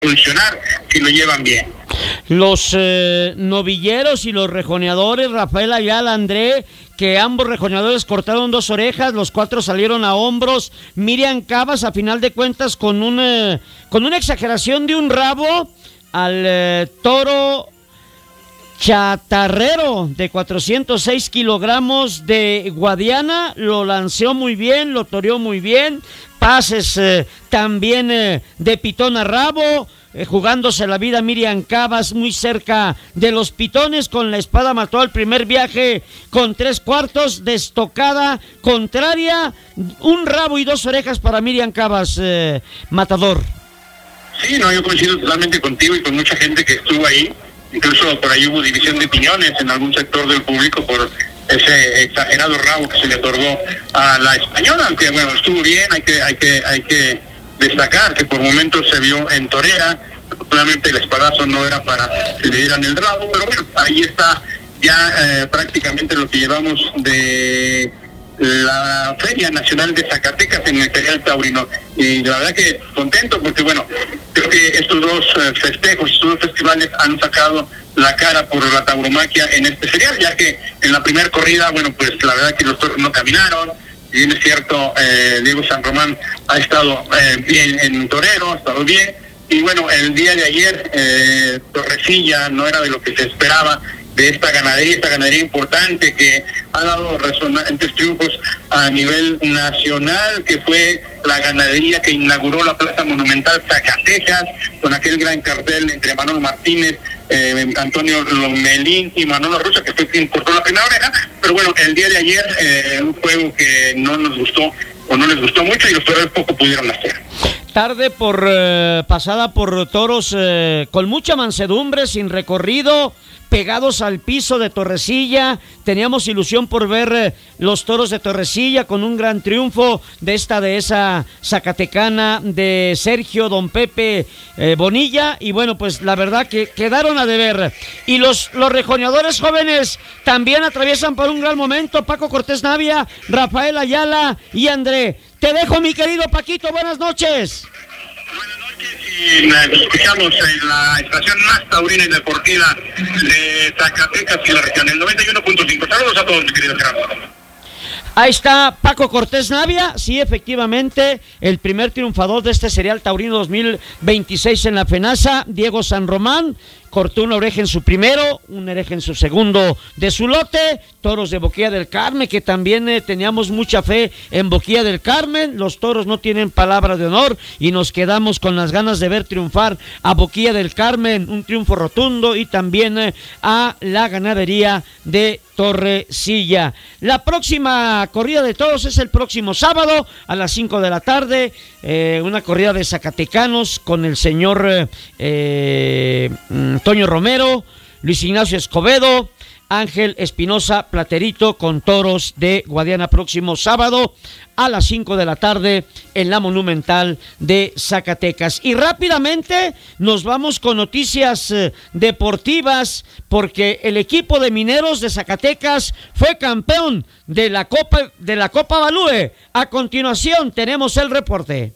funcionar si lo llevan bien. Los novilleros y los rejoneadores, Rafael Ayala, André, que ambos rejoneadores cortaron 2 orejas, los 4 salieron a hombros. Miriam Cabas, a final de cuentas, con una exageración de un rabo al toro chatarrero de 406 kilogramos de Guadiana, lo lanceó muy bien, lo toreó muy bien, pases también de pitón a rabo, jugándose la vida Miriam Cabas muy cerca de los pitones, con la espada mató al primer viaje con 3/4 de estocada contraria, un rabo y 2 orejas para Miriam Cabas, matador. Sí, no, yo coincido totalmente contigo y con mucha gente que estuvo ahí. Incluso por ahí hubo división de opiniones en algún sector del público por ese exagerado rabo que se le otorgó a la española, aunque bueno, estuvo bien, hay que destacar que por momentos se vio en torera. Claramente el espadazo no era para que le dieran el rabo, pero bueno, ahí está ya prácticamente lo que llevamos de la Feria Nacional de Zacatecas en el Serial Taurino, y la verdad que contento porque bueno, creo que estos 2 festejos, estos 2 festivales han sacado la cara por la tauromaquia en este serial, ya que en la primera corrida, bueno, pues la verdad que los toros no caminaron. Si bien es cierto, Diego San Román ha estado bien en torero, ha estado bien, y bueno, el día de ayer Torrecilla no era de lo que se esperaba de esta ganadería importante que ha dado resonantes triunfos a nivel nacional, que fue la ganadería que inauguró la Plaza Monumental Zacatecas, con aquel gran cartel entre Manolo Martínez, Antonio Lomelín y Manolo Rocha, que fue quien cortó la primera oreja. Pero bueno, el día de ayer un juego que no nos gustó o no les gustó mucho, y los toreros poco pudieron hacer. Tarde pasada por toros con mucha mansedumbre, sin recorrido, pegados al piso de Torrecilla. Teníamos ilusión por ver los toros de Torrecilla con un gran triunfo de esta dehesa zacatecana de Sergio Don Pepe Bonilla, y bueno, pues la verdad que quedaron a deber. Y los rejoneadores jóvenes también atraviesan por un gran momento. Paco Cortés Navia, Rafael Ayala y André. Te dejo, mi querido Paquito, buenas noches. Buenas noches, y nos escuchamos en la estación más taurina y deportiva de Zacatecas y la región, el 91.5. Saludos a todos, mi querido Gerardo. Ahí está Paco Cortés Navia, sí, efectivamente, el primer triunfador de este serial taurino 2026 en la FENASA, Diego San Román. Cortó una oreja en su primero, una oreja en su segundo de su lote. Toros de Boquilla del Carmen, que también teníamos mucha fe en Boquilla del Carmen. Los toros no tienen palabra de honor y nos quedamos con las ganas de ver triunfar a Boquilla del Carmen, un triunfo rotundo, y también a la ganadería de Torrecilla. La próxima corrida de toros es el próximo sábado a las 5 de la tarde, una corrida de zacatecanos con el señor Toño Romero, Luis Ignacio Escobedo, Ángel Espinosa Platerito, con toros de Guadiana, próximo sábado a las 5 de la tarde en la Monumental de Zacatecas. Y rápidamente nos vamos con noticias deportivas, porque el equipo de Mineros de Zacatecas fue campeón de la Copa Balúe. A continuación tenemos el reporte.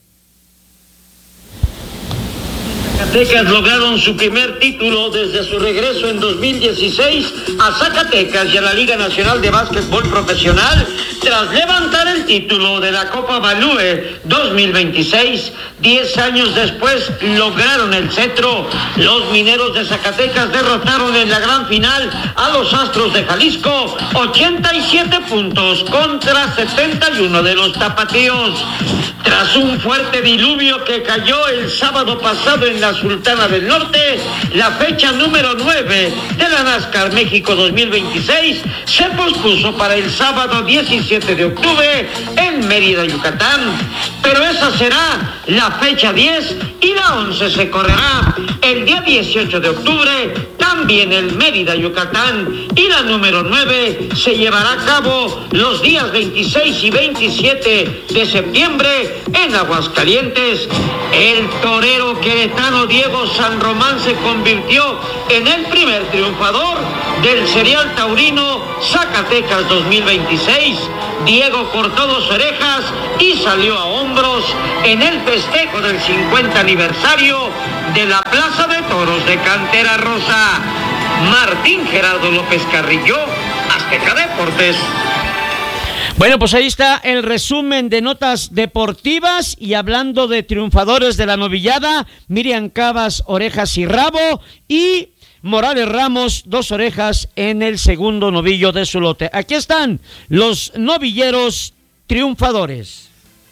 Zacatecas lograron su primer título desde su regreso en 2016 a Zacatecas y a la Liga Nacional de Básquetbol Profesional, tras levantar el título de la Copa Balúe 2026. 10 años después lograron el cetro. Los Mineros de Zacatecas derrotaron en la gran final a los Astros de Jalisco, 87 puntos contra 71 de los tapatíos. Tras un fuerte diluvio que cayó el sábado pasado en la Sultana del Norte, la fecha número 9 de la NASCAR México 2026 se pospuso para el sábado 17 de octubre en Mérida, Yucatán. Pero esa será la fecha 10 y la 11 se correrá el día 18 de octubre, también en Mérida, Yucatán, y la número 9 se llevará a cabo los días 26 y 27 de septiembre en Aguascalientes. El torero queretano Diego San Román se convirtió en el primer triunfador del serial taurino Zacatecas 2026. Diego cortó 2 orejas y salió a hombros en el festejo del 50 aniversario de la Plaza de Toros de Cantera Rosa, Martín Gerardo López Carrillo, Azteca Deportes. Bueno, pues ahí está el resumen de notas deportivas, y hablando de triunfadores de la novillada, Miriam Cabas, orejas y rabo, y Morales Ramos, 2 orejas en el segundo novillo de su lote. Aquí están los novilleros triunfadores.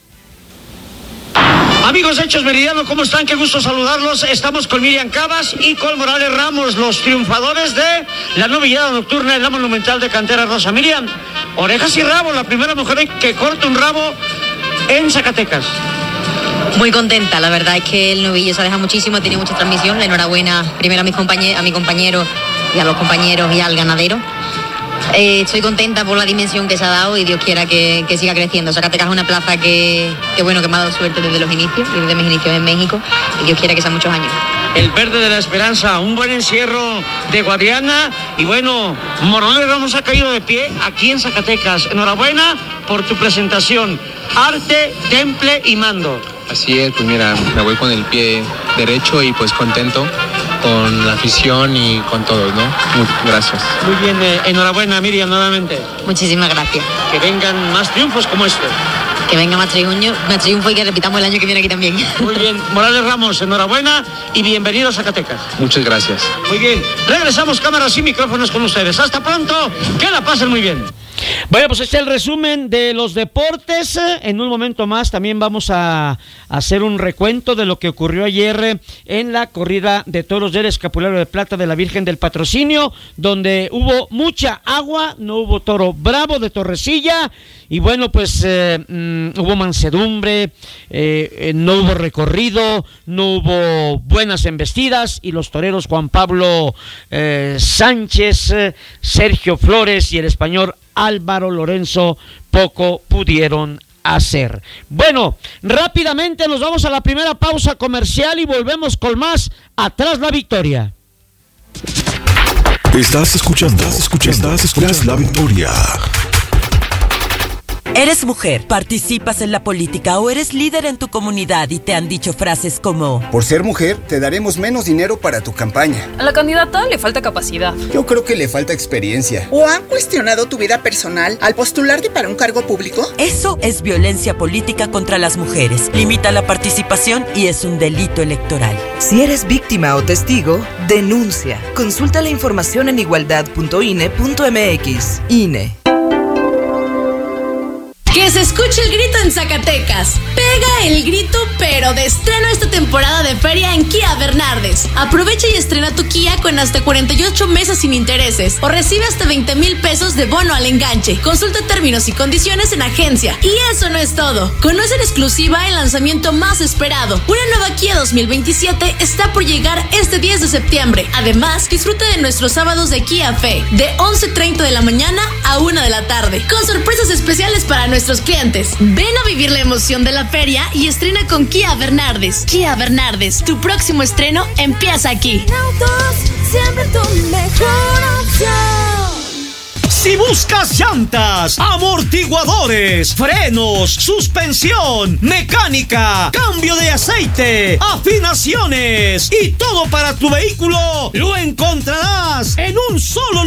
Amigos de Hechos Meridiano, ¿cómo están? Qué gusto saludarlos. Estamos con Miriam Cabas y con Morales Ramos, los triunfadores de la novillada nocturna en la Monumental de Cantera Rosa. Miriam, orejas y rabo, la primera mujer que corta un rabo en Zacatecas. Muy contenta, la verdad es que el novillo se aleja muchísimo, tiene mucha transmisión. Enhorabuena primero a mi compañero y a los compañeros y al ganadero. Estoy contenta por la dimensión que se ha dado y Dios quiera que siga creciendo. Zacatecas es una plaza que me ha dado suerte desde los inicios, y desde mis inicios en México, y Dios quiera que sean muchos años. El verde de la esperanza, un buen encierro de Guadiana, y bueno, Morales Ramos ha caído de pie aquí en Zacatecas. Enhorabuena por tu presentación, arte, temple y mando. Así es, pues mira, me voy con el pie derecho y pues contento con la afición y con todos, ¿no? Gracias. Muy bien, enhorabuena Miriam, nuevamente. Muchísimas gracias. Que vengan más triunfos como este. Que venga más triunfo y que repitamos el año que viene aquí también. Muy bien, Morales Ramos, enhorabuena y bienvenido a Zacatecas. Muchas gracias. Muy bien, regresamos cámaras y micrófonos con ustedes. Hasta pronto, que la pasen muy bien. Bueno, pues este es el resumen de los deportes. En un momento más también vamos a hacer un recuento de lo que ocurrió ayer en la corrida de toros del Escapulario de Plata de la Virgen del Patrocinio, donde hubo mucha agua, no hubo toro bravo de Torrecilla, y bueno, pues hubo mansedumbre, no hubo recorrido, no hubo buenas embestidas, y los toreros Juan Pablo Sánchez, Sergio Flores y el español Álvaro Lorenzo poco pudieron hacer. Bueno, rápidamente nos vamos a la primera pausa comercial y volvemos con más Atrás la Victoria. Estás escuchando Atrás la Victoria. ¿Eres mujer, participas en la política o eres líder en tu comunidad y te han dicho frases como: por ser mujer, te daremos menos dinero para tu campaña? A la candidata le falta capacidad. Yo creo que le falta experiencia. ¿O han cuestionado tu vida personal al postularte para un cargo público? Eso es violencia política contra las mujeres. Limita la participación y es un delito electoral. Si eres víctima o testigo, denuncia. Consulta la información en igualdad.ine.mx. INE. Que se escuche el grito en Zacatecas. Pega el grito, pero de estreno esta temporada de feria en Kia Bernardes. Aprovecha y estrena tu Kia con hasta 48 meses sin intereses o recibe hasta 20,000 pesos de bono al enganche. Consulta términos y condiciones en agencia. Y eso no es todo. Conoce en exclusiva el lanzamiento más esperado. Una nueva Kia 2027 está por llegar este 10 de septiembre. Además, disfruta de nuestros sábados de Kia Fe, de 11:30 de la mañana a 1 de la tarde, con sorpresas especiales para nuestros clientes. Ven a vivir la emoción de la feria y estrena con Kia Bernardes. Kia Bernardes, tu próximo estreno empieza aquí. Autos, siempre tu mejor opción. Si buscas llantas, amortiguadores, frenos, suspensión, mecánica, cambio de aceite, afinaciones y todo para tu vehículo, lo encontrarás en un solo